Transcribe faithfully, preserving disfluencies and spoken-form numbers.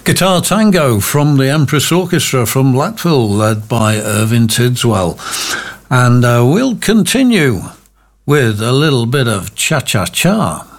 Guitar Tango from the Empress Orchestra from Blackpool, led by Irving Tidswell. And uh, we'll continue with a little bit of cha-cha-cha.